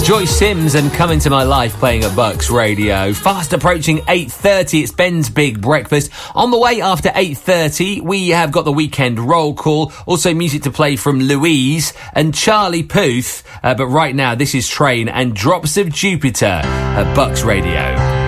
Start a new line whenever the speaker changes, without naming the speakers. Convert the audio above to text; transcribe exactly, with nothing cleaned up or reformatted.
Joyce Sims and Come Into My Life playing at Bucks Radio. Fast approaching eight thirty, it's Ben's Big Breakfast. On the way after eight thirty, we have got the weekend roll call. Also music to play from Louise and Charlie Puth. Uh, but right now, this is Train and Drops of Jupiter at Bucks Radio.